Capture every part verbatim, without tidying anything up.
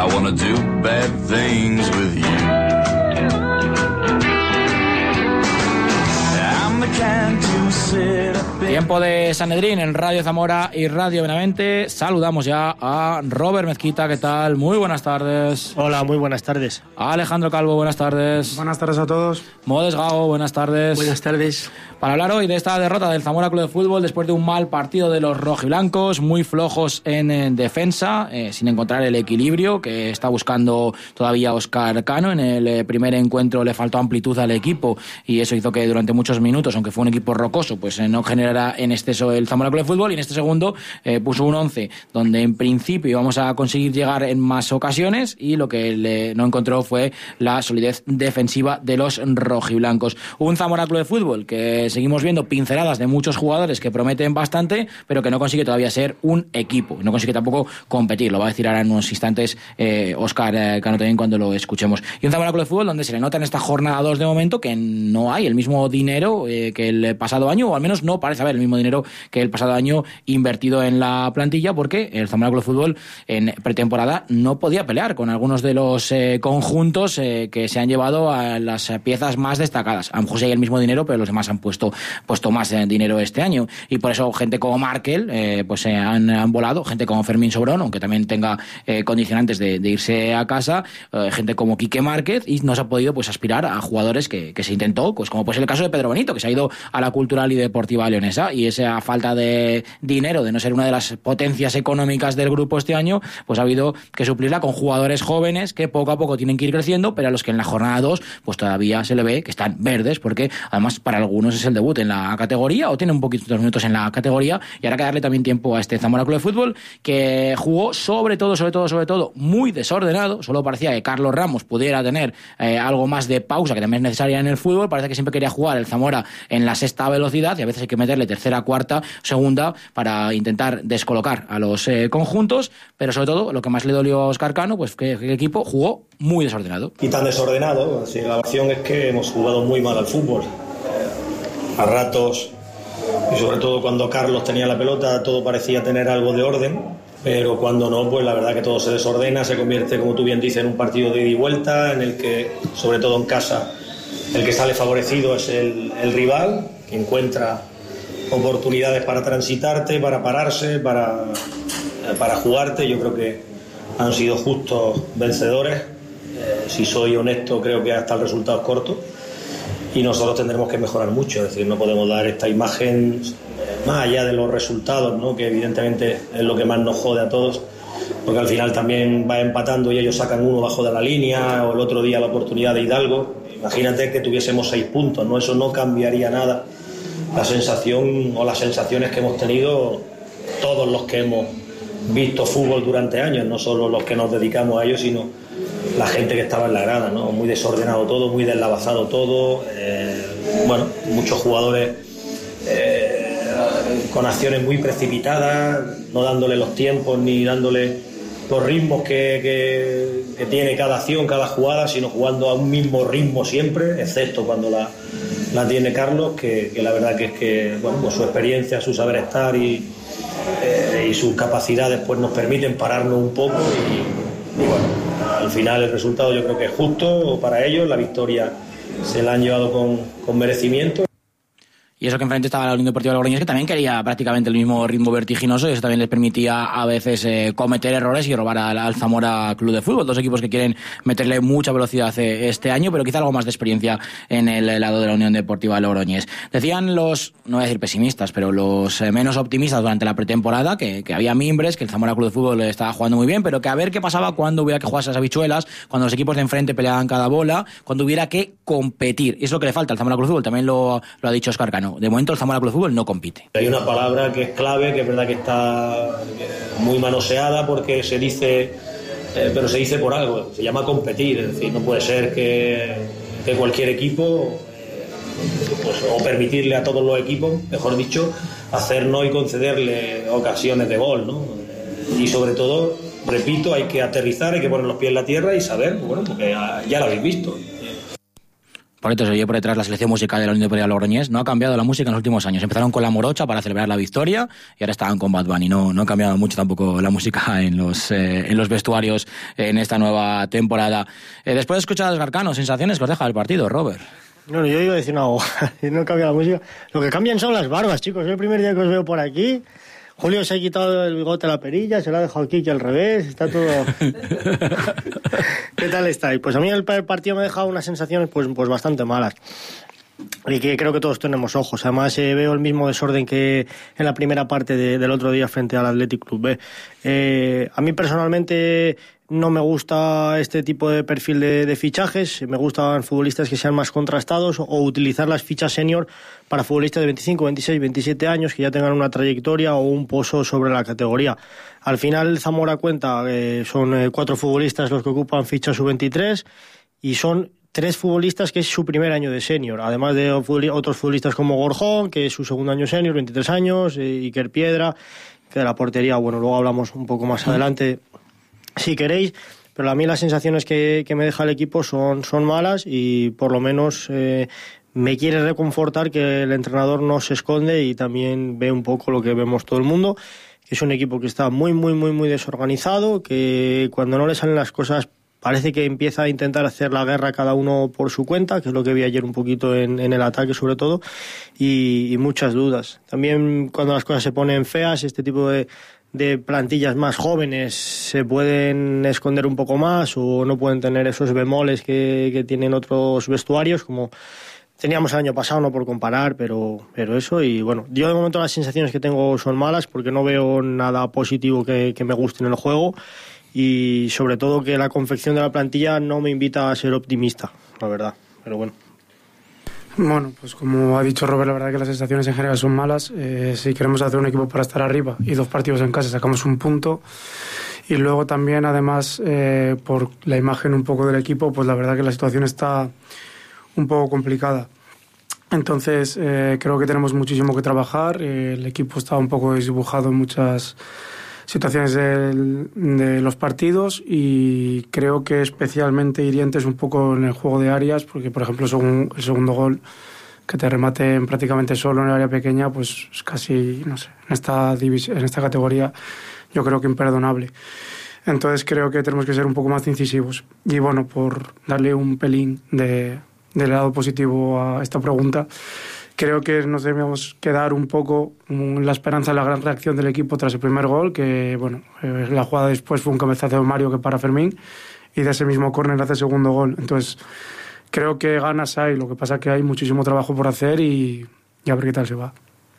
I wanna do bad things with you. I'm the kind to sit up in... Tiempo de Sanedrín en Radio Zamora y Radio Benavente. Saludamos ya a Robert Mezquita. ¿Qué tal? Muy buenas tardes. Hola, muy buenas tardes. A Alejandro Calvo, buenas tardes. Buenas tardes a todos. Modes Gago, buenas tardes. Buenas tardes. Para hablar hoy de esta derrota del Zamora Club de Fútbol después de un mal partido de los rojiblancos, muy flojos en, en defensa, eh, sin encontrar el equilibrio que está buscando todavía Óscar Cano. En el eh, primer encuentro le faltó amplitud al equipo y eso hizo que durante muchos minutos, aunque fue un equipo rocoso, pues eh, no generara en exceso el Zamora Club de Fútbol. Y en este segundo eh, puso un once donde en principio íbamos a conseguir llegar en más ocasiones y lo que le, no encontró fue la solidez defensiva de los rojiblancos. Un Zamora Club de Fútbol que seguimos viendo pinceladas de muchos jugadores que prometen bastante, pero que no consigue todavía ser un equipo, no consigue tampoco competir. Lo va a decir ahora en unos instantes eh, Óscar eh, Cano también cuando lo escuchemos. Y un Zamora Club de Fútbol donde se le nota en esta jornada dos de momento que no hay el mismo dinero eh, que el pasado año, o al menos no parece haber el mismo dinero que el pasado año invertido en la plantilla, porque el Zamora Club de Fútbol en pretemporada no podía pelear con algunos de los eh, conjuntos eh, que se han llevado a las piezas más destacadas. A lo mejor sí hay el mismo dinero, pero los demás han puesto puesto más eh, dinero este año, y por eso gente como Markel eh, pues eh, han, han volado, gente como Fermín Sobrón, aunque también tenga eh, condicionantes de, de irse a casa, eh, gente como Quique Márquez, y no se ha podido pues aspirar a jugadores que, que se intentó, pues como pues el caso de Pedro Benito, que se ha ido a la Cultural y Deportiva Leonesa, y esa falta de dinero, de no ser una de las potencias económicas del grupo este año, pues ha habido que suplirla con jugadores jóvenes que poco a poco tienen que ir creciendo, pero a los que en la jornada dos pues todavía se le ve que están verdes, porque además para algunos es el debut en la categoría o tiene un poquito de minutos en la categoría, y habrá que darle también tiempo a este Zamora Club de Fútbol que jugó sobre todo, sobre todo, sobre todo muy desordenado. Solo parecía que Carlos Ramos pudiera tener eh, algo más de pausa, que también es necesaria en el fútbol. Parece que siempre quería jugar el Zamora en la sexta velocidad y a veces hay que meterle tercera, cuarta, segunda para intentar descolocar a los eh, conjuntos, pero sobre todo lo que más le dolió a Óscar Cano, pues que, que el equipo jugó muy desordenado. Y tan desordenado, así, la opción es que hemos jugado muy mal al fútbol. A ratos, y sobre todo cuando Carlos tenía la pelota, todo parecía tener algo de orden, pero cuando no, pues la verdad que todo se desordena, se convierte, como tú bien dices, en un partido de ida y vuelta, en el que, sobre todo en casa, el que sale favorecido es el, el rival, que encuentra oportunidades para transitarte, para pararse, para, para jugarte. Yo creo que han sido justos vencedores. Eh, si soy honesto, creo que hasta el resultado es corto. Y nosotros tendremos que mejorar mucho, es decir, no podemos dar esta imagen más allá de los resultados, ¿no? Que evidentemente es lo que más nos jode a todos, porque al final también va empatando y ellos sacan uno bajo de la línea, o el otro día la oportunidad de Hidalgo. Imagínate que tuviésemos seis puntos, ¿no? Eso no cambiaría nada la sensación o las sensaciones que hemos tenido todos los que hemos visto fútbol durante años, no solo los que nos dedicamos a ello, sino la gente que estaba en la grada, ¿no? Muy desordenado todo, muy deslavazado todo, eh, bueno, muchos jugadores eh, con acciones muy precipitadas, no dándole los tiempos ni dándole los ritmos que, que, que tiene cada acción, cada jugada, sino jugando a un mismo ritmo siempre, excepto cuando la, la tiene Carlos, que, que la verdad que es que, bueno, pues su experiencia, su saber estar y, eh, y sus capacidades pues nos permiten pararnos un poco y, y bueno, al final el resultado yo creo que es justo para ellos, la victoria se la han llevado con, con merecimiento. Y eso que enfrente estaba la Unión Deportiva Logroñés, que también quería prácticamente el mismo ritmo vertiginoso, y eso también les permitía a veces eh, cometer errores y robar al, al Zamora Club de Fútbol. Dos equipos que quieren meterle mucha velocidad eh, este año, pero quizá algo más de experiencia en el lado de la Unión Deportiva Logroñés. Decían los, no voy a decir pesimistas, pero los eh, menos optimistas durante la pretemporada, que, que había mimbres, que el Zamora Club de Fútbol estaba jugando muy bien, pero que a ver qué pasaba cuando hubiera que jugar esas habichuelas, cuando los equipos de enfrente peleaban cada bola, cuando hubiera que competir. Y es lo que le falta al Zamora Club de Fútbol, también lo, lo ha dicho Óscar Cano. De momento el Zamora Club de Fútbol no compite. Hay una palabra que es clave, que es verdad que está muy manoseada porque se dice, eh, pero se dice por algo, se llama competir. Es decir, no puede ser que, que cualquier equipo, eh, pues, o permitirle a todos los equipos, mejor dicho, hacernos y concederle ocasiones de gol, ¿no? Y sobre todo, repito, hay que aterrizar, hay que poner los pies en la tierra y saber, bueno, porque ya lo habéis visto. Por esto se oye por detrás la selección musical de la Unión Deportiva Logroñés. No ha cambiado la música en los últimos años. Empezaron con La Morocha para celebrar la victoria y ahora estaban con Bad Bunny. No, no ha cambiado mucho tampoco la música en los, eh, en los vestuarios en esta nueva temporada. Eh, después de escuchar a los Garcano, sensaciones que os deja el partido, Robert. No, yo iba a decir una hoja. No cambia la música. Lo que cambian son las barbas, chicos. Es el primer día que os veo por aquí. Julio se ha quitado el bigote a la perilla, se lo ha dejado aquí que al revés, está todo... ¿Qué tal estáis? Pues a mí el partido me ha dejado unas sensaciones pues, pues bastante malas. Y que creo que todos tenemos ojos. Además eh, veo el mismo desorden que en la primera parte de, del otro día frente al Athletic Club B. Eh, a mí personalmente no me gusta este tipo de perfil de, de fichajes. Me gustan futbolistas que sean más contrastados, o utilizar las fichas senior para futbolistas de veinticinco, veintiséis, veintisiete años que ya tengan una trayectoria o un pozo sobre la categoría. Al final Zamora cuenta que eh, son eh, cuatro futbolistas los que ocupan ficha sub veintitrés y son tres futbolistas que es su primer año de senior, además de otros futbolistas como Gorjón, que es su segundo año senior, veintitrés años, eh, Iker Piedra, que de la portería, bueno, luego hablamos un poco más adelante si queréis, pero a mí las sensaciones que, que me deja el equipo son, son malas y por lo menos eh, me quiere reconfortar que el entrenador no se esconde y también ve un poco lo que vemos todo el mundo, que es un equipo que está muy, muy, muy, muy desorganizado, que cuando no le salen las cosas parece que empieza a intentar hacer la guerra cada uno por su cuenta, que es lo que vi ayer un poquito en, en el ataque sobre todo, y, y muchas dudas. También cuando las cosas se ponen feas, este tipo de de plantillas más jóvenes se pueden esconder un poco más o no pueden tener esos bemoles que, que tienen otros vestuarios, como teníamos el año pasado, no por comparar, pero, pero eso. Y bueno, yo de momento las sensaciones que tengo son malas porque no veo nada positivo que, que me guste en el juego y sobre todo que la confección de la plantilla no me invita a ser optimista, la verdad, pero bueno. Bueno, pues como ha dicho Robert, la verdad que las sensaciones en general son malas. Eh, si queremos hacer un equipo para estar arriba y dos partidos en casa sacamos un punto. Y luego también, además, eh, por la imagen un poco del equipo, pues la verdad que la situación está un poco complicada. Entonces, eh, creo que tenemos muchísimo que trabajar. Eh, el equipo está un poco desdibujado en muchas situaciones del, de los partidos y creo que especialmente hiriente es un poco en el juego de áreas, porque por ejemplo según el segundo gol que te rematen prácticamente solo en el área pequeña, pues es casi, no sé, en esta división, en esta categoría yo creo que imperdonable. Entonces creo que tenemos que ser un poco más incisivos. Y bueno, por darle un pelín de, del lado positivo a esta pregunta, creo que nos debemos quedar un poco en la esperanza de la gran reacción del equipo tras el primer gol, que bueno, eh, la jugada después fue un cabezazo de Mario que para Fermín y de ese mismo córner hace el segundo gol. Entonces creo que ganas hay, lo que pasa es que hay muchísimo trabajo por hacer y, y a ver qué tal se va.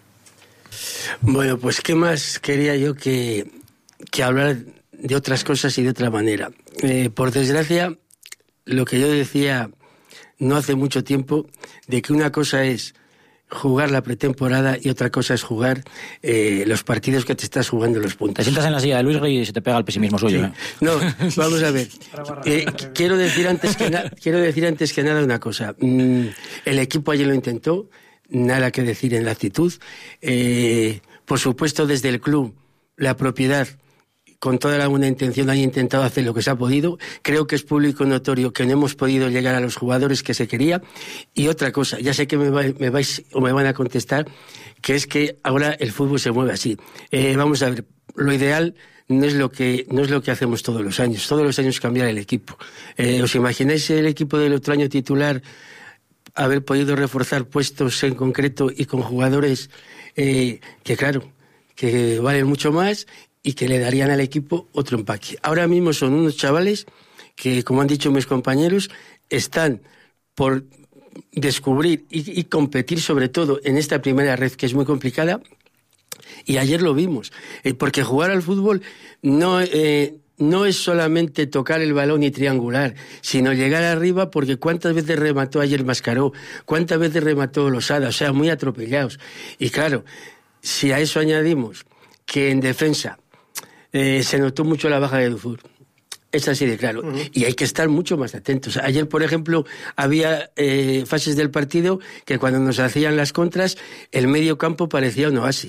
Bueno, pues qué más quería yo que, que hablar de otras cosas y de otra manera. Eh, por desgracia, lo que yo decía no hace mucho tiempo, de que una cosa es jugar la pretemporada y otra cosa es jugar eh, los partidos que te estás jugando los puntos. Te sientas en la silla de Luis Gui y se te pega el pesimismo suyo. Sí. ¿eh? No, vamos a ver. Eh, quiero decir antes que na- quiero decir antes que nada una cosa. Mm, el equipo ayer lo intentó, nada que decir en la actitud. Eh, por supuesto, desde el club, la propiedad, con toda la buena intención, han intentado hacer lo que se ha podido. Creo que es público notorio que no hemos podido llegar a los jugadores que se quería. Y otra cosa, ya sé que me, va, me vais o me van a contestar, que es que ahora el fútbol se mueve así. Eh, vamos a ver, lo ideal no es lo que no es lo que hacemos todos los años. Todos los años cambiar el equipo. Eh, ¿Os imagináis el equipo del otro año titular haber podido reforzar puestos en concreto y con jugadores eh, que, claro, que valen mucho más y que le darían al equipo otro empaque? Ahora mismo son unos chavales que, como han dicho mis compañeros, están por descubrir y, y competir sobre todo en esta primera red que es muy complicada, y ayer lo vimos, eh, porque jugar al fútbol no, eh, no es solamente tocar el balón y triangular, sino llegar arriba, porque cuántas veces remató ayer Mascaró, cuántas veces remató Losada, o sea, muy atropellados. Y claro, si a eso añadimos que en defensa Eh, se notó mucho la baja de Dufour. Es así de claro. Uh-huh. Y hay que estar mucho más atentos. Ayer, por ejemplo, había eh, fases del partido que cuando nos hacían las contras, el medio campo parecía un oasis.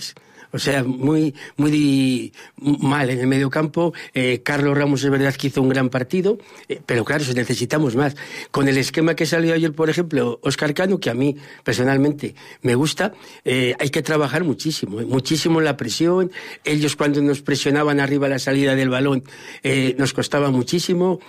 O sea, muy, muy mal en el medio campo. Eh, Carlos Ramos es verdad que hizo un gran partido, eh, pero claro, necesitamos más. Con el esquema que salió ayer, por ejemplo, Óscar Cano, que a mí personalmente me gusta, eh, hay que trabajar muchísimo, eh, muchísimo en la presión. Ellos cuando nos presionaban arriba la salida del balón, eh, nos costaba muchísimo.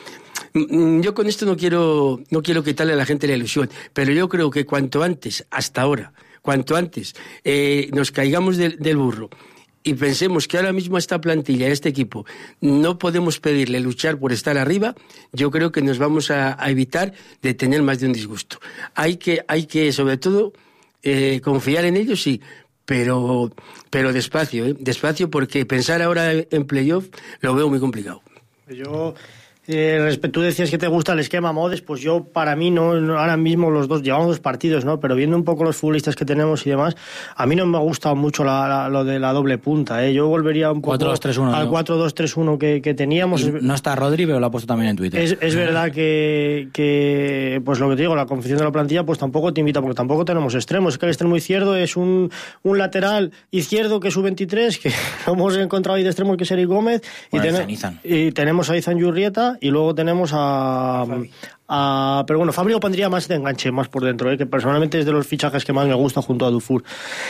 Yo con esto no quiero, no quiero quitarle a la gente la ilusión, pero yo creo que cuanto antes, hasta ahora, cuanto antes eh, nos caigamos del, del burro y pensemos que ahora mismo a esta plantilla, a este equipo, no podemos pedirle luchar por estar arriba, yo creo que nos vamos a, a evitar de tener más de un disgusto. Hay que, hay que sobre todo, eh, confiar en ellos, sí, pero, pero despacio, ¿eh? despacio, porque pensar ahora en playoff lo veo muy complicado. Yo... Eh, tú decías que te gusta el esquema Modes, pues yo para mí no, no ahora mismo los dos llevamos dos partidos, ¿no? Pero viendo un poco los futbolistas que tenemos y demás, a mí no me ha gustado mucho la, la, lo de la doble punta, ¿eh? Yo volvería un poco cuatro dos tres uno, al ¿no? cuatro dos tres uno que, que teníamos. Y no está Rodri, pero lo ha puesto también en Twitter. Es, es verdad que, que, pues lo que te digo, la confección de la plantilla pues tampoco te invita, porque tampoco tenemos extremos. Es que el extremo izquierdo es un, un lateral izquierdo que es U veintitrés, que lo hemos encontrado ahí de extremo, que es Eric Gómez, bueno, y, ten, Izan. y tenemos a Izan Yurrieta, y luego tenemos a, a pero bueno, Fabri lo pondría más de enganche, más por dentro, ¿eh? Que personalmente es de los fichajes que más me gusta junto a Dufour.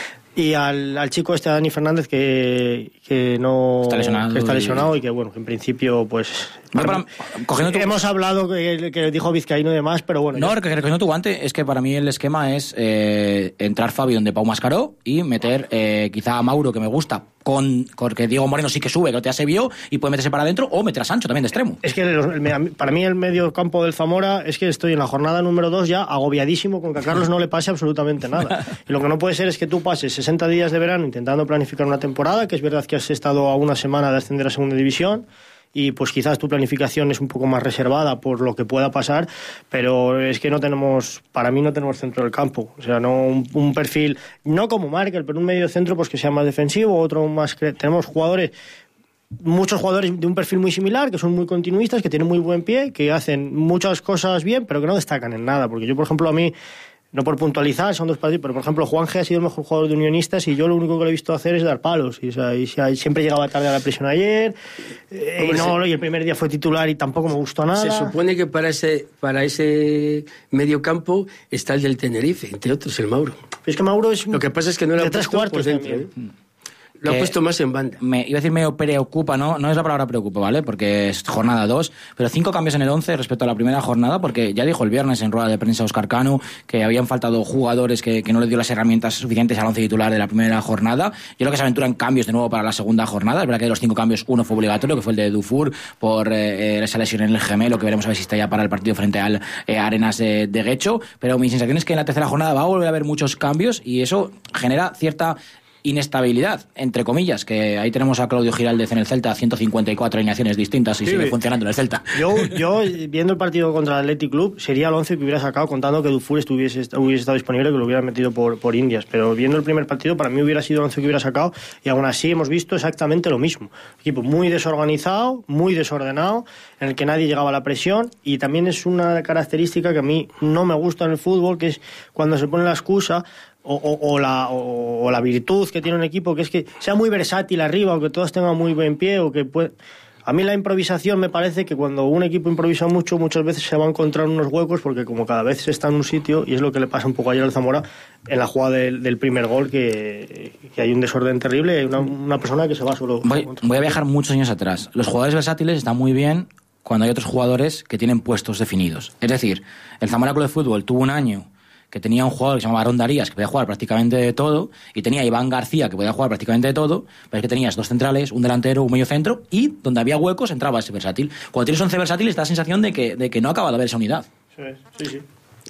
Y al, al chico este, a Dani Fernández, que, que no está lesionado, que está lesionado y... y que bueno, que en principio pues Vale, para, cogiendo tu... hemos hablado que, que dijo Vizcaíno y demás, pero bueno. No, ya... que recogiendo tu guante, es que para mí el esquema es eh, entrar Fabio donde Pau Mascaró y meter eh, quizá a Mauro, que me gusta, con porque Diego Moreno sí que sube, que ya se vio, y puede meterse para adentro, o meter a Sancho también de extremo. Es que los, el, para mí el medio campo del Zamora es que estoy en la jornada número dos ya agobiadísimo con que a Carlos no le pase absolutamente nada. Y lo que no puede ser es que tú pases sesenta días de verano intentando planificar una temporada, que es verdad que has estado a una semana de ascender a segunda división, y pues quizás tu planificación es un poco más reservada por lo que pueda pasar, pero es que no tenemos, para mí no tenemos centro del campo, o sea, no un, un perfil, no como Markel, pero un medio centro pues que sea más defensivo, otro más, tenemos jugadores, muchos jugadores de un perfil muy similar, que son muy continuistas, que tienen muy buen pie, que hacen muchas cosas bien, pero que no destacan en nada, porque yo, por ejemplo, a mí, no por puntualizar, son dos partidos, pero por ejemplo Juanje ha sido el mejor jugador de Unionistas y yo lo único que le he visto hacer es dar palos, y, o sea, y, y siempre llegaba tarde a la presión ayer, eh, y, no, y el primer día fue titular y tampoco me gustó nada. Se supone que para ese para ese medio campo está el del Tenerife, entre otros el Mauro. Es que Mauro es lo que pasa es que no lo ha tres puesto cuartos por dentro, ¿eh? Lo ha puesto más en banda. Me iba a decir medio preocupa, ¿no? No es la palabra preocupa, ¿vale? Porque es jornada dos, pero cinco cambios en el once respecto a la primera jornada, porque ya dijo el viernes en rueda de prensa Óscar Cano que habían faltado jugadores que, que no le dio las herramientas suficientes al once titular de la primera jornada. Yo creo que se aventuran cambios de nuevo para la segunda jornada. Es verdad que de los cinco cambios uno fue obligatorio, que fue el de Dufour, por eh, esa lesión en el gemelo, que veremos a ver si está ya para el partido frente al eh, Arenas de, de Guecho. Pero mi sensación es que en la tercera jornada va a volver a haber muchos cambios y eso genera cierta inestabilidad, entre comillas, que ahí tenemos a Claudio Giraldez en el Celta, ciento cincuenta y cuatro alineaciones distintas y sí, sigue funcionando en el Celta. Yo, yo viendo el partido contra el Athletic Club, sería el once que hubiera sacado contando que Dufour estuviese, hubiese estado disponible, que lo hubiera metido por, por Indias, pero viendo el primer partido, para mí hubiera sido el once que hubiera sacado, y aún así hemos visto exactamente lo mismo. Equipo muy desorganizado, muy desordenado, en el que nadie llegaba a la presión, y también es una característica que a mí no me gusta en el fútbol, que es cuando se pone la excusa O, o, o, la, o, o la virtud que tiene un equipo, que es que sea muy versátil arriba, o que todos tengan muy buen pie, o que puede... A mí la improvisación me parece que cuando un equipo improvisa mucho, muchas veces se va a encontrar unos huecos, porque como cada vez se está en un sitio, y es lo que le pasa un poco ayer al Zamora en la jugada del, del primer gol, que, que hay un desorden terrible, hay una, una persona que se va solo. Voy, voy a viajar muchos años atrás. Los jugadores versátiles están muy bien cuando hay otros jugadores que tienen puestos definidos. Es decir, el Zamora Club de Fútbol tuvo un año que tenía un jugador que se llamaba Aaron Darías, que podía jugar prácticamente de todo, y tenía a Iván García, que podía jugar prácticamente de todo, pero es que tenías dos centrales, un delantero, un medio centro, y donde había huecos entraba ese versátil. Cuando tienes once versátiles, da la sensación de que, de que no acaba de haber esa unidad. Sí, sí, sí.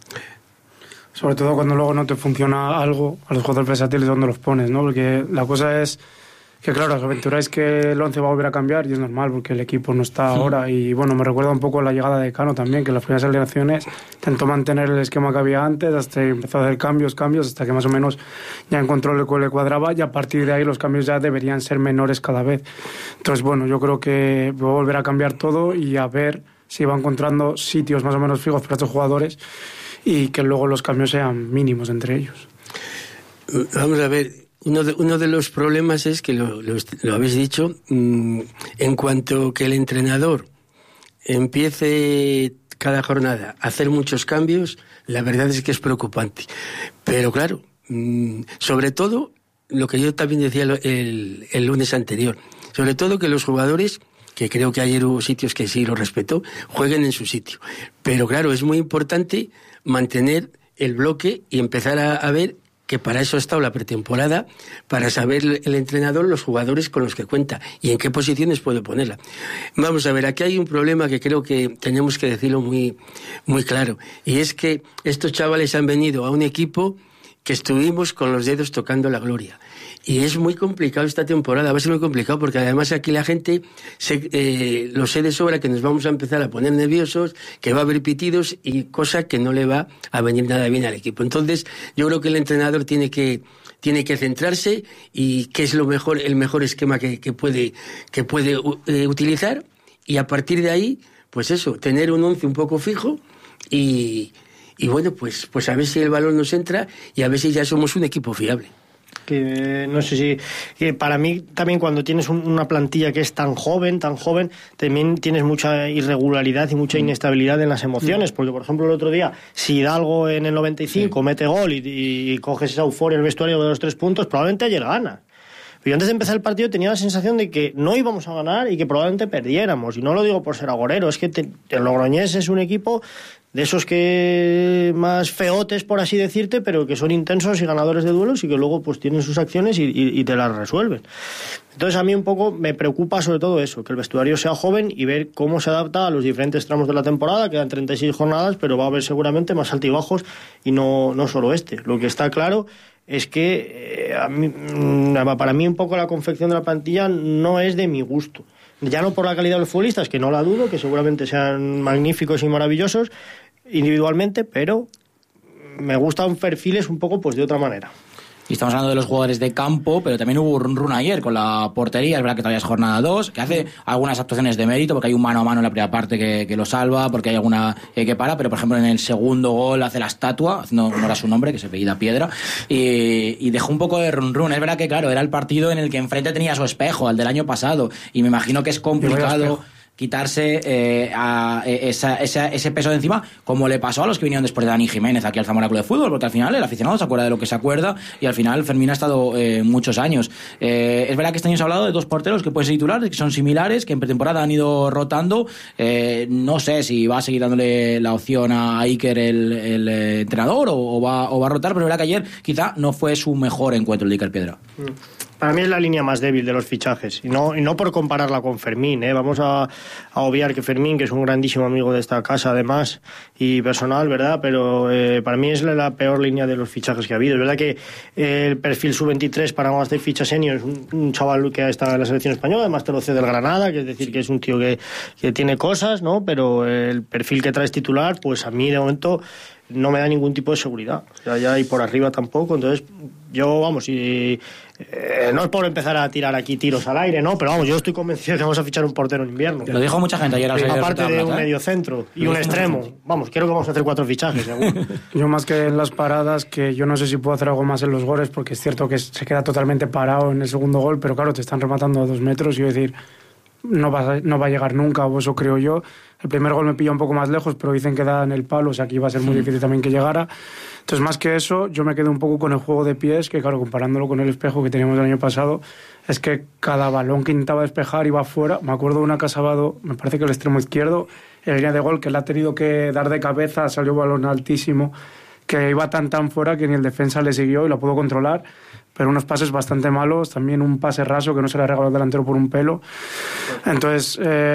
Sobre todo cuando luego no te funciona algo, a los jugadores versátiles donde los pones, ¿no? Porque la cosa es que, claro, os aventuráis que el once va a volver a cambiar, y es normal porque el equipo no está sí. ahora. Y bueno, me recuerda un poco la llegada de Cano también, que en las primeras alineaciones intentó mantener el esquema que había antes, hasta que empezó a hacer cambios, cambios, hasta que más o menos ya encontró el que le cuadraba, y a partir de ahí los cambios ya deberían ser menores cada vez. Entonces, bueno, yo creo que va a volver a cambiar todo y a ver si va encontrando sitios más o menos fijos para estos jugadores, y que luego los cambios sean mínimos entre ellos. Vamos a ver, uno de, uno de los problemas es que, lo, lo, lo habéis dicho, mmm, en cuanto que el entrenador empiece cada jornada a hacer muchos cambios, la verdad es que es preocupante. Pero claro, mmm, sobre todo, lo que yo también decía el, el lunes anterior, sobre todo que los jugadores, que creo que ayer hubo sitios que sí lo respetó, jueguen en su sitio. Pero claro, es muy importante mantener el bloque y empezar a, a ver que para eso ha estado la pretemporada, para saber el entrenador los jugadores con los que cuenta y en qué posiciones puede ponerla. Vamos a ver, aquí hay un problema que creo que tenemos que decirlo muy, muy claro, y es que estos chavales han venido a un equipo que estuvimos con los dedos tocando la gloria. Y es muy complicado esta temporada, va a ser muy complicado porque además aquí la gente, se, eh, lo sé de sobra que nos vamos a empezar a poner nerviosos, que va a haber pitidos y cosa que no le va a venir nada bien al equipo. Entonces yo creo que el entrenador tiene que, tiene que centrarse y qué es lo mejor, el mejor esquema que, que puede, que puede eh, utilizar, y a partir de ahí, pues eso, tener un once un poco fijo y, y bueno, pues, pues a ver si el balón nos entra y a ver si ya somos un equipo fiable. Que no sé si que para mí también cuando tienes un, una plantilla que es tan joven, tan joven, también tienes mucha irregularidad y mucha inestabilidad en las emociones, porque por ejemplo el otro día, si Hidalgo en el noventa y cinco sí. mete gol y, y, y coges esa euforia en el vestuario de los tres puntos, probablemente ayer gana. Pero antes de empezar el partido tenía la sensación de que no íbamos a ganar y que probablemente perdiéramos, y no lo digo por ser agorero, es que te, el Logroñés es un equipo de esos que más feotes, por así decirte, pero que son intensos y ganadores de duelos y que luego pues tienen sus acciones y, y, y te las resuelven. Entonces a mí un poco me preocupa sobre todo eso, que el vestuario sea joven y ver cómo se adapta a los diferentes tramos de la temporada. Quedan treinta y seis jornadas, pero va a haber seguramente más altibajos y no, no solo este. Lo que está claro es que eh, a mí, para mí un poco la confección de la plantilla no es de mi gusto. Ya no por la calidad de los futbolistas, que no la dudo, que seguramente sean magníficos y maravillosos individualmente, pero me gustan perfiles un poco pues de otra manera. Y estamos hablando de los jugadores de campo, pero también hubo un run ayer con la portería. Es verdad que todavía es jornada dos, que hace algunas actuaciones de mérito, porque hay un mano a mano en la primera parte que, que lo salva, porque hay alguna eh, que para, pero por ejemplo en el segundo gol hace la estatua, haciendo honor a su nombre, que se apellida Piedra, y, y dejó un poco de run run. Es verdad que claro, era el partido en el que enfrente tenía su espejo, al del año pasado, y me imagino que es complicado quitarse eh, a esa, esa, ese peso de encima, como le pasó a los que vinieron después de Dani Jiménez aquí al Zamora Club de Fútbol, porque al final el aficionado se acuerda de lo que se acuerda y al final Fermín ha estado eh, muchos años. Eh, es verdad que este año se ha hablado de dos porteros que pueden ser titulares, que son similares, que en pretemporada han ido rotando. Eh, no sé si va a seguir dándole la opción a Iker el, el eh, entrenador o, o, va, o va a rotar, pero es verdad que ayer quizá no fue su mejor encuentro el de Iker Piedra. Mm. Para mí es la línea más débil de los fichajes, y no, y no por compararla con Fermín, ¿eh? Vamos a, a obviar que Fermín, que es un grandísimo amigo de esta casa además, y personal, ¿verdad? Pero eh, para mí es la, la peor línea de los fichajes que ha habido. Es verdad que eh, el perfil sub veintitrés para más de ficha senior es un, un chaval que ha estado en la selección española, además te lo cede del Granada, que es decir que es un tío que, que tiene cosas, ¿no? Pero el perfil que traes titular, pues a mí de momento no me da ningún tipo de seguridad. O sea, ya y por arriba tampoco, entonces yo, vamos, y eh, no es por empezar a tirar aquí tiros al aire, ¿no? Pero vamos, yo estoy convencido de que vamos a fichar un portero en invierno. Lo dijo mucha gente ayer. Sí, aparte de un medio centro y un extremo. Vamos, creo que vamos a hacer cuatro fichajes, seguro. Yo más que en las paradas, que yo no sé si puedo hacer algo más en los goles, porque es cierto que se queda totalmente parado en el segundo gol, pero claro, te están rematando a dos metros y yo decir, no va, a, no va a llegar nunca, o eso creo yo. El primer gol me pilla un poco más lejos, pero dicen que da en el palo, o sea que iba a ser muy difícil también que llegara. Entonces, más que eso, yo me quedo un poco con el juego de pies, que claro, comparándolo con el espejo que teníamos el año pasado, es que cada balón que intentaba despejar iba fuera. Me acuerdo de una que ha salvado, me parece que el extremo izquierdo, en línea de gol, que le ha tenido que dar de cabeza, salió balón altísimo, que iba tan tan fuera que ni el defensa le siguió y lo pudo controlar. Pero unos pases bastante malos, también un pase raso que no se le ha regalado al delantero por un pelo. Entonces,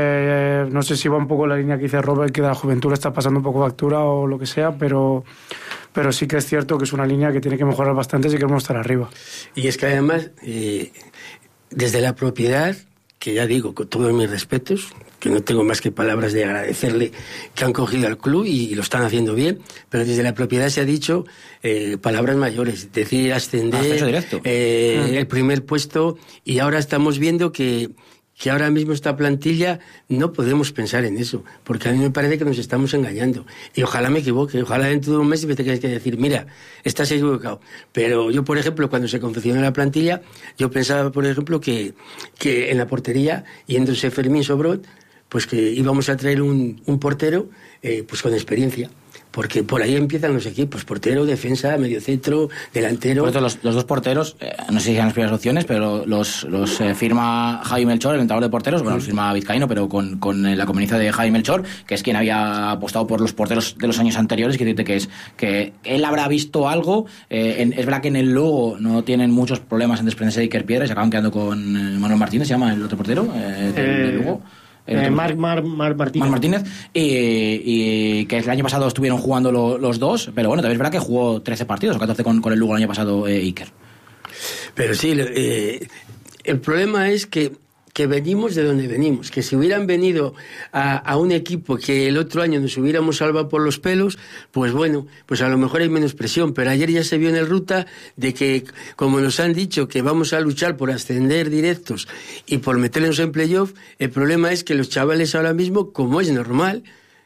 eh, no sé si va un poco la línea que dice Robert, que de la juventud le está pasando un poco factura o lo que sea, pero, pero sí que es cierto que es una línea que tiene que mejorar bastante si queremos estar arriba. Y es que además, eh, desde la propiedad, que ya digo, con todos mis respetos, que no tengo más que palabras de agradecerle que han cogido al club y, y lo están haciendo bien, pero desde la propiedad se ha dicho eh, palabras mayores, decir ascender, ah, eh, ah. el primer puesto, y ahora estamos viendo que que ahora mismo esta plantilla no podemos pensar en eso, porque a mí me parece que nos estamos engañando. Y ojalá me equivoque, ojalá dentro de un mes me tengas que decir, mira, estás equivocado. Pero yo, por ejemplo, cuando se confeccionó la plantilla, yo pensaba, por ejemplo, que, que en la portería, yéndose Fermín Sobrón, pues que íbamos a traer un, un portero eh, pues con experiencia. Porque por ahí empiezan los equipos, portero, defensa, mediocentro, delantero. Por eso los, los dos porteros, eh, no sé si eran las primeras opciones, pero los, los eh, firma Javi Melchor, el entrenador de porteros, bueno, los firma Vizcaíno, pero con, con eh, la conveniencia de Javi Melchor, que es quien había apostado por los porteros de los años anteriores, que dice que es que él habrá visto algo. Eh, en, es verdad que en el Lugo no tienen muchos problemas en desprenderse de Iker Piedra y se acaban quedando con eh, Manuel Martínez, se llama el otro portero eh, del, eh, del Lugo. Eh, Marc Mar, Mar Martínez, Marc Martínez y, y que el año pasado estuvieron jugando lo, los dos, pero bueno, también es verdad que jugó trece partidos o catorce con, con el Lugo el año pasado, eh, Iker. Pero sí, eh, el problema es que que venimos de donde venimos, que si hubieran venido a, a un equipo que el otro año nos hubiéramos salvado por los pelos, pues bueno, pues a lo mejor hay menos presión, pero ayer ya se vio en el Ruta de que, como nos han dicho, que vamos a luchar por ascender directos y por meternos en playoff, el problema es que los chavales ahora mismo, como es normal,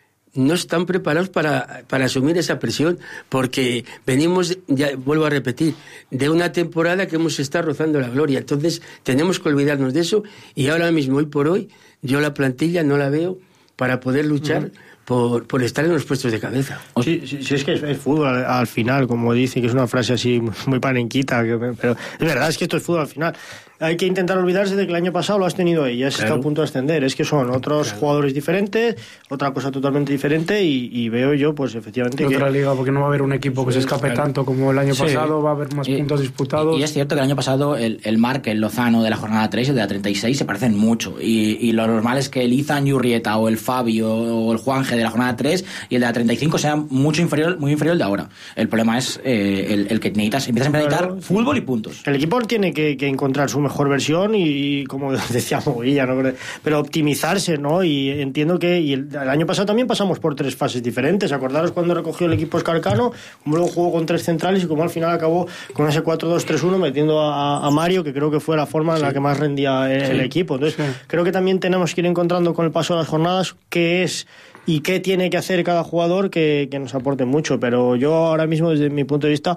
no están preparados para, para asumir esa presión, porque venimos, ya vuelvo a repetir, de una temporada que hemos estado rozando la gloria. Entonces tenemos que olvidarnos de eso, y ahora mismo, hoy por hoy, yo la plantilla no la veo para poder luchar uh-huh. por, por estar en los puestos de cabeza. Sí, sí, sí, es que es, es fútbol al, al final, como dice, que es una frase así muy panenquita, que, pero es verdad, es que esto es fútbol al final. Hay que intentar olvidarse de que el año pasado lo has tenido ahí, ya se claro. está a punto de ascender. Es que son otros claro. jugadores diferentes, otra cosa totalmente diferente, y, y veo yo, pues efectivamente. Otra que... liga, porque no va a haber un equipo que sí, se escape claro. tanto como el año sí. pasado, va a haber más y, puntos disputados. Y es cierto que el año pasado el, el Marc, el Lozano de la jornada tres y el de la treinta y seis se parecen mucho. Y, y lo normal es que el Izan Yurrieta o el Fabio o el Juanje de la jornada tres y el de la treinta y cinco sean mucho inferior, muy inferior al de ahora. El problema es eh, el, el que necesitas, empiezas a necesitar claro. fútbol y puntos. El equipo tiene que, que encontrar su mejor versión y y como decía Moguilla, ¿no? Pero optimizarse, ¿no? Y entiendo que y el, el año pasado también pasamos por tres fases diferentes. Acordaros cuando recogió el equipo Escarcano, como luego jugó con tres centrales y como al final acabó con ese cuatro dos tres uno metiendo a, a Mario, que creo que fue la forma en sí. la que más rendía el, sí. el equipo. Entonces sí. creo que también tenemos que ir encontrando con el paso de las jornadas qué es y qué tiene que hacer cada jugador que, que nos aporte mucho. Pero yo ahora mismo, desde mi punto de vista,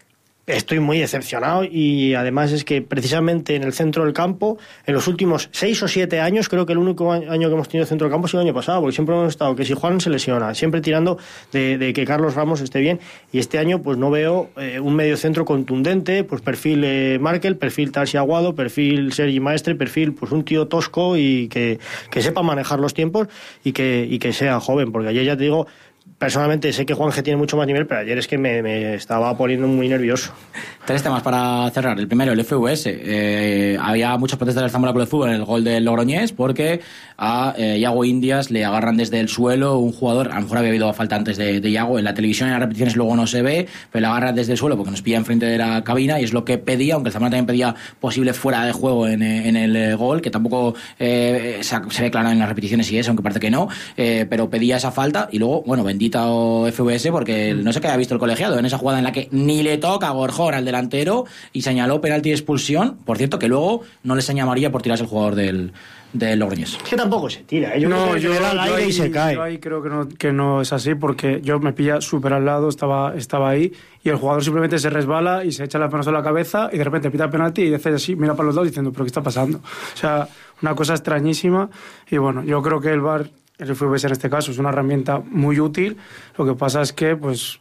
estoy muy decepcionado, y además es que precisamente en el centro del campo, en los últimos seis o siete años, creo que el único año que hemos tenido centro del campo ha sido el año pasado, porque siempre hemos estado que si Juan se lesiona, siempre tirando de, de que Carlos Ramos esté bien, y este año pues no veo eh, un medio centro contundente, pues perfil eh, Markel, perfil Tarsi Aguado, perfil Sergi Maestre, perfil pues un tío tosco y que, que sepa manejar los tiempos y que, y que sea joven, porque ayer ya te digo, personalmente sé que Juanje tiene mucho más nivel, pero ayer es que me, me estaba poniendo muy nervioso. Tres temas para cerrar. El primero, el F U S. Eh, había muchas protestas del Zamora Club de Fútbol en el gol del Logroñés porque a eh, Iago Indias le agarran desde el suelo un jugador, a lo mejor había habido falta antes de, de Iago, en la televisión y en las repeticiones luego no se ve, pero le agarran desde el suelo porque nos pilla enfrente de la cabina y es lo que pedía, aunque el Zamora también pedía posible fuera de juego en, en el eh, gol, que tampoco eh, se, se ve claro en las repeticiones y eso, aunque parece que no, eh, pero pedía esa falta y luego, bueno, bendita o F U S porque no sé qué ha visto el colegiado en esa jugada en la que ni le toca a Gorjón al delantero y señaló penalti de expulsión, por cierto que luego no le señala amarilla por tirarse el jugador del, del Logroñés. Es que tampoco se tira, ¿eh? Yo no, creo que yo, le da al aire ahí, y se cae. Yo ahí creo que no, que no es así, porque yo me pilla súper al lado, estaba, estaba ahí y el jugador simplemente se resbala y se echa las manos a la cabeza y de repente pita penalti y dice así, mira para los lados diciendo, pero ¿qué está pasando? O sea, una cosa extrañísima. Y bueno, yo creo que el V A R, el F V S en este caso, es una herramienta muy útil. Lo que pasa es que pues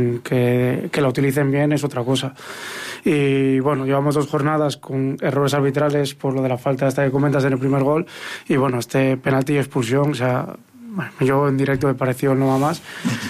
que, que la utilicen bien es otra cosa. Y bueno, llevamos dos jornadas con errores arbitrales por lo de la falta esta que comentas en el primer gol, y bueno, este penalti y expulsión, o sea, bueno, yo en directo me pareció no va más.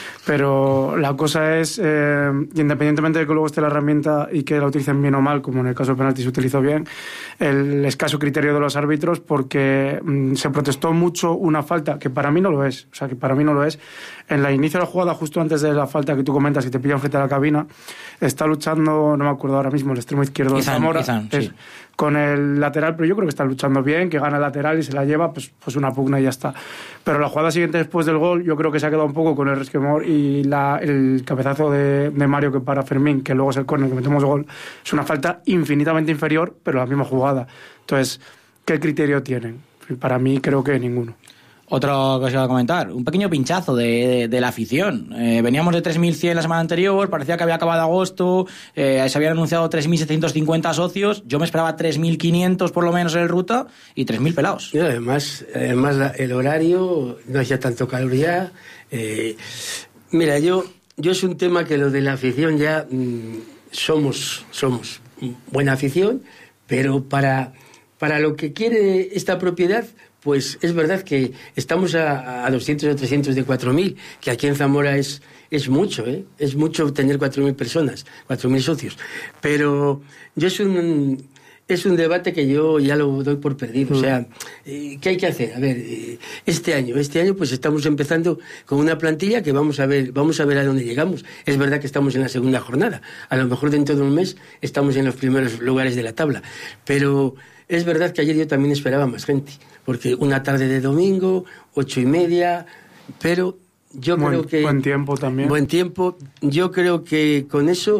Pero la cosa es, eh, independientemente de que luego esté la herramienta y que la utilicen bien o mal, como en el caso del penalti se utilizó bien, el escaso criterio de los árbitros, porque mmm, se protestó mucho una falta, que para mí no lo es, o sea, que para mí no lo es. En la inicio de la jugada, justo antes de la falta que tú comentas, que te pillan frente a la cabina, está luchando, no me acuerdo ahora mismo, el extremo izquierdo de Zamora, Izan, sí. con el lateral, pero yo creo que está luchando bien, que gana el lateral y se la lleva, pues, pues una pugna y ya está. Pero la jugada siguiente después del gol, yo creo que se ha quedado un poco con el resquemor, y la, el cabezazo de, de Mario que para Fermín, que luego es el córner que metemos gol, es una falta infinitamente inferior, pero la misma jugada. Entonces, ¿qué criterio tienen? para mí creo que ninguno. Otro que os iba a comentar, un pequeño pinchazo de, de, de la afición. Eh, veníamos de tres mil cien la semana anterior, parecía que había acabado agosto, eh, se habían anunciado tres mil setecientos cincuenta socios, yo me esperaba tres mil quinientos por lo menos en el ruta y tres mil pelados. Y además, además la, el horario, no hacía tanto calor ya. Eh, mira, yo, yo es un tema que lo de la afición ya mmm, somos, somos buena afición, pero para, para lo que quiere esta propiedad, pues es verdad que estamos a, a doscientos o trescientos de cuatro mil, que aquí en Zamora es, es mucho, ¿eh? Es mucho tener cuatro mil personas, cuatro mil socios. Pero yo es un, es un debate que yo ya lo doy por perdido. Mm. O sea, eh, ¿qué hay que hacer? A ver, eh, este año, este año pues estamos empezando con una plantilla que vamos a ver, vamos a ver a dónde llegamos. Es verdad que estamos en la segunda jornada. A lo mejor dentro de un mes estamos en los primeros lugares de la tabla. Pero es verdad que ayer yo también esperaba más gente, porque una tarde de domingo, ocho y media, pero yo buen, creo que... Buen tiempo también. Buen tiempo. Yo creo que con eso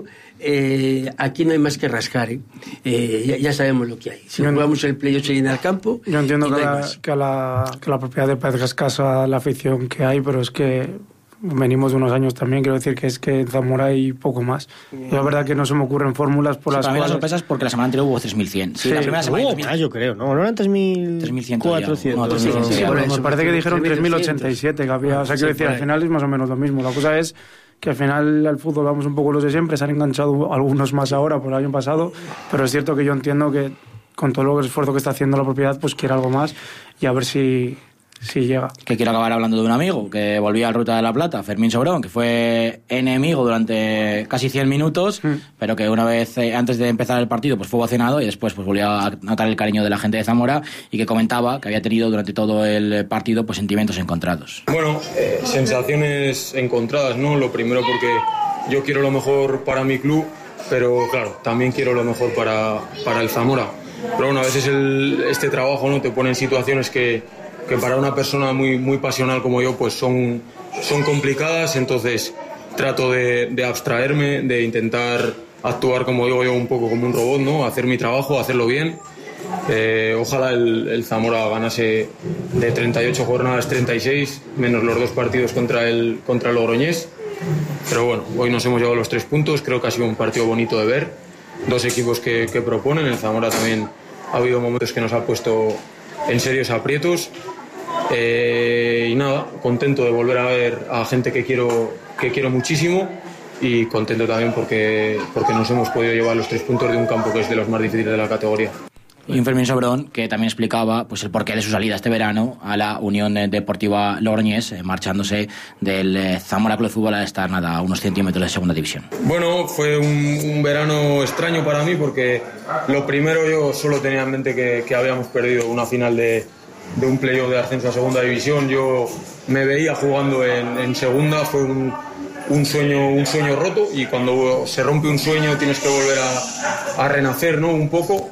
eh, aquí no hay más que rascar, ¿eh? Eh, ya, ya sabemos lo que hay. Si yo jugamos el play ocho y en el campo... Yo entiendo no que, la, que, a la, que la propiedad de Pérez escasa la afición que hay, pero es que venimos de unos años también, quiero decir que es que en Zamora hay poco más. Y la verdad que no se me ocurren fórmulas por sí, las para cuales... mí la sorpresa es porque la semana anterior hubo tres mil cien. Sí, sí, la primera semana... Uh, más, yo creo, ¿no? ¿No eran tres mil cuatrocientos? No, sí, sí, sí, sí, bueno, me parece que dijeron tres mil ochenta y siete que había. O sea, quiero decir, al final es más o menos lo mismo. La cosa es que al final al fútbol vamos un poco los de siempre, se han enganchado algunos más ahora por el año pasado, pero es cierto que yo entiendo que con todo el esfuerzo que está haciendo la propiedad, pues quiere algo más y a ver si... Sí, llega. Que quiero acabar hablando de un amigo que volvía al Ruta de la Plata, Fermín Sobrón, que fue enemigo durante casi cien minutos, mm. pero que una vez eh, antes de empezar el partido pues fue ovacionado y después pues volvió a notar el cariño de la gente de Zamora y que comentaba que había tenido durante todo el partido pues sentimientos encontrados. Bueno, eh, sensaciones encontradas, ¿no? Lo primero porque yo quiero lo mejor para mi club, pero claro, también quiero lo mejor para, para el Zamora. Pero bueno, a veces el, este trabajo, ¿no? Te pone en situaciones que que para una persona muy, muy pasional como yo pues son, son complicadas, entonces trato de, de abstraerme, de intentar actuar, como digo yo, un poco como un robot, ¿no? Hacer mi trabajo, hacerlo bien. Eh, ojalá el, el Zamora ganase de treinta y ocho jornadas treinta y seis, menos los dos partidos contra el, contra el Logroñés. Pero bueno, hoy nos hemos llevado los tres puntos, creo que ha sido un partido bonito de ver. Dos equipos que, que proponen, el Zamora también ha habido momentos que nos ha puesto en serios aprietos. Eh, y nada, contento de volver a ver a gente que quiero, que quiero muchísimo y contento también porque, porque nos hemos podido llevar los tres puntos de un campo que es de los más difíciles de la categoría. Y un Fermín Sobrón que también explicaba pues el porqué de su salida este verano a la Unión Deportiva Logroñés, eh, marchándose del eh, Zamora Club de Fútbol a estar nada, a unos centímetros de segunda división. Bueno, fue un, un verano extraño para mí porque lo primero yo solo tenía en mente que, que habíamos perdido una final de de un playoff de ascenso a segunda división. Yo me veía jugando en, en segunda, fue un, un sueño un sueño roto y cuando se rompe un sueño tienes que volver a, a renacer, ¿no? Un poco.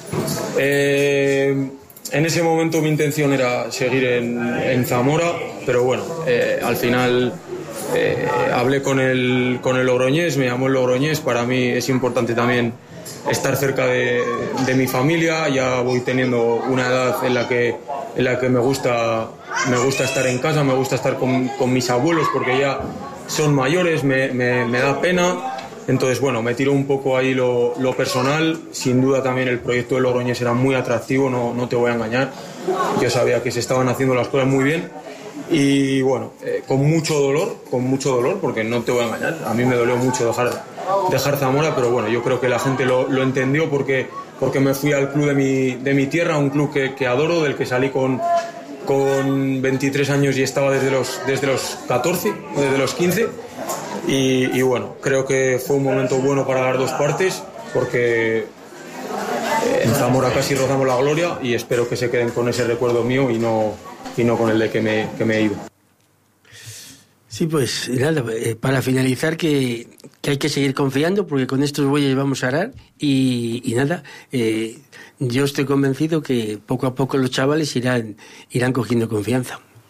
Eh, en ese momento mi intención era seguir en, en Zamora, pero bueno, eh, al final eh, hablé con el, con el Logroñés, me llamó el Logroñés, para mí es importante también estar cerca de, de mi familia, ya voy teniendo una edad en la que, en la que me gusta, me gusta estar en casa, me gusta estar con, con mis abuelos porque ya son mayores, me, me, me da pena, entonces bueno, me tiro un poco ahí lo, lo personal, sin duda también el proyecto de Logroñés era muy atractivo, no, no te voy a engañar, yo sabía que se estaban haciendo las cosas muy bien y bueno, eh, con mucho dolor, con mucho dolor, porque no te voy a engañar, a mí me dolió mucho dejar, dejar Zamora, pero bueno, yo creo que la gente lo, lo entendió porque, porque me fui al club de mi, de mi tierra, un club que, que adoro, del que salí con, con veintitrés años y estaba desde los, desde los catorce, desde los quince, y, y bueno, creo que fue un momento bueno para las dos partes, porque en Zamora casi rozamos la gloria y espero que se queden con ese recuerdo mío y no, y no con el de que me, que me he ido. Sí, pues nada, eh, para finalizar que, que hay que seguir confiando porque con estos bueyes vamos a arar y, y nada, eh, yo estoy convencido que poco a poco los chavales irán, irán cogiendo confianza.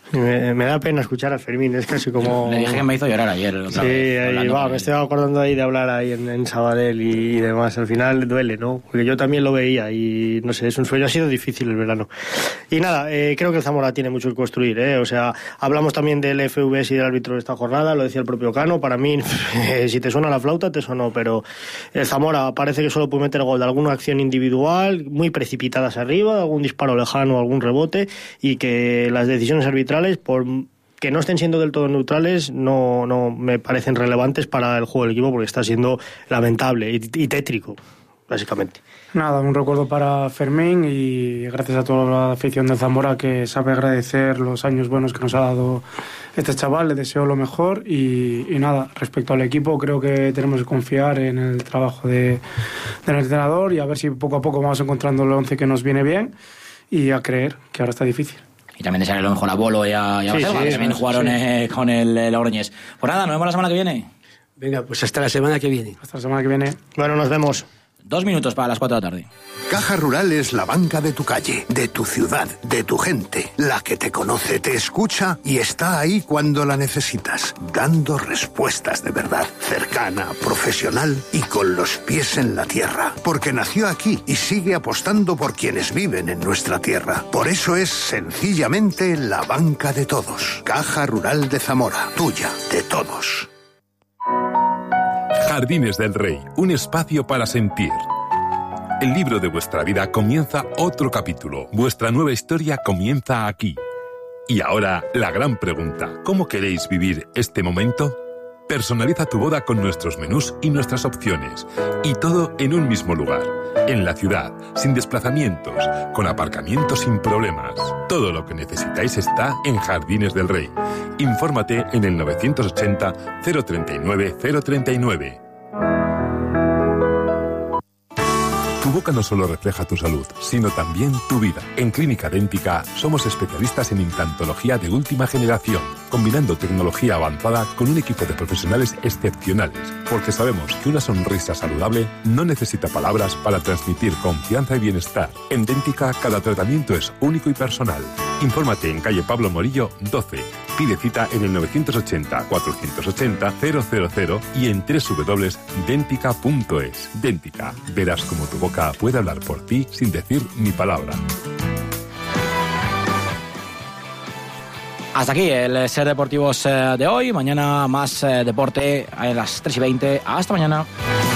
Me, me da pena escuchar a Fermín, es casi como... Le dije que me hizo llorar ayer. Otra sí, vez, ahí va, me estoy acordando ahí de hablar ahí en, en Sabadell y, y demás. Al final duele, ¿no? Porque yo también lo veía y no sé, es un sueño, ha sido difícil el verano. Y nada, eh, creo que el Zamora tiene mucho que construir, ¿eh? O sea, hablamos también del F V S y del árbitro de esta jornada, lo decía el propio Cano, para mí, eh, si te suena la flauta, te sonó, pero el Zamora parece que solo puede meter gol de alguna acción individual, muy precipitadas arriba, algún disparo lejano, algún rebote, y que las decisiones arbitrales, por que no estén siendo del todo neutrales, no, no me parecen relevantes para el juego del equipo, porque está siendo lamentable y, y tétrico, básicamente. Nada, un recuerdo para Fermín y gracias a toda la afición de Zamora que sabe agradecer los años buenos que nos ha dado este chaval, le deseo lo mejor y, y nada, respecto al equipo creo que tenemos que confiar en el trabajo de, del entrenador y a ver si poco a poco vamos encontrando el once que nos viene bien y a creer que ahora está difícil. Y también desearle lo mejor a Bolo y a, y a sí, Barcelona, sí, que también jugaron sí. eh, con el, el Logroñés. Pues nada, nos vemos la semana que viene. Venga, pues hasta la semana que viene. Hasta la semana que viene. Bueno, nos vemos. Dos minutos para las cuatro de la tarde. Caja Rural es la banca de tu calle, de tu ciudad, de tu gente, la que te conoce, te escucha y está ahí cuando la necesitas, dando respuestas de verdad, cercana, profesional y con los pies en la tierra, porque nació aquí y sigue apostando por quienes viven en nuestra tierra. Por eso es sencillamente la banca de todos. Caja Rural de Zamora, tuya, de todos. Jardines del Rey, un espacio para sentir. El libro de vuestra vida comienza otro capítulo. Vuestra nueva historia comienza aquí. Y ahora, la gran pregunta. ¿Cómo queréis vivir este momento? Personaliza tu boda con nuestros menús y nuestras opciones. Y todo en un mismo lugar. En la ciudad, sin desplazamientos, con aparcamiento sin problemas. Todo lo que necesitáis está en Jardines del Rey. Infórmate en el novecientos ochenta, cero treinta y nueve, cero treinta y nueve. Tu boca no solo refleja tu salud, sino también tu vida. En Clínica Dẹ́ntica somos especialistas en implantología de última generación, combinando tecnología avanzada con un equipo de profesionales excepcionales, porque sabemos que una sonrisa saludable no necesita palabras para transmitir confianza y bienestar. En Dẹ́ntica cada tratamiento es único y personal. Infórmate en calle Pablo Morillo doce. Pide cita en el novecientos ochenta, cuatrocientos ochenta, cero cero cero y en doble u doble u doble u punto dentica punto es. Dẹ́ntica, verás cómo tu boca puede hablar por ti sin decir ni palabra. Hasta aquí el Ser Deportivos de hoy. Mañana más deporte a las tres y veinte. Hasta mañana.